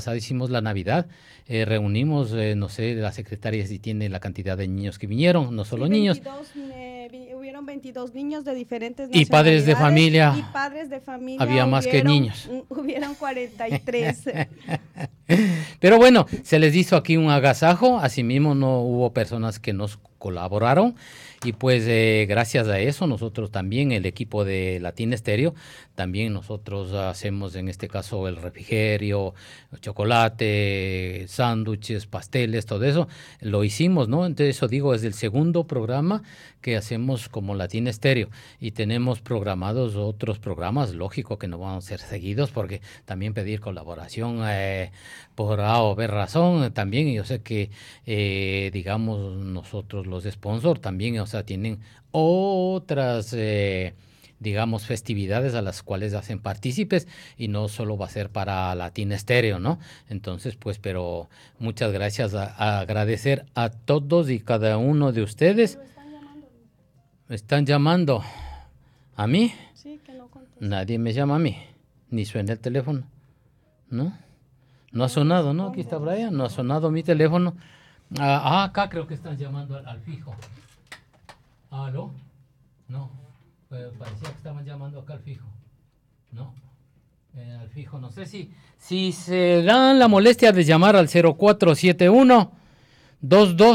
hicimos la Navidad, reunimos, no sé, la secretaria si tiene la cantidad de niños que vinieron, no solo Sí, niños. hubieron 22 niños de diferentes Y padres de nacionalidades y familia, padres de familia había más que niños. hubieron 43. Pero bueno, se les hizo aquí un agasajo, asimismo no hubo personas que nos colaboraron y pues gracias a eso nosotros también, el equipo de Latina Estéreo, también nosotros hacemos en este caso el refrigerio, chocolate, sándwiches, pasteles, todo eso, lo hicimos, ¿no? Entonces eso digo, es el segundo programa que hacemos como Latina Estéreo y tenemos programados otros programas, lógico que no van a ser seguidos porque también pedir colaboración por A o B razón también, y yo sé que digamos nosotros los sponsors también, o sea, tienen otras digamos festividades a las cuales hacen partícipes y no solo va a ser para Latina Estéreo, ¿no? Entonces, pues, pero muchas gracias, a agradecer a todos y cada uno de ustedes. ¿Me están llamando a mí? Sí, que no contesta. Nadie me llama a mí, ni suena el teléfono, ¿no? No ha sonado, ¿no? Aquí está Brian, no ha sonado mi teléfono. Acá creo que están llamando al fijo. ¿Aló? No, parecía que estaban llamando acá al fijo. No, al fijo. No sé si se dan la molestia de llamar al 0471 22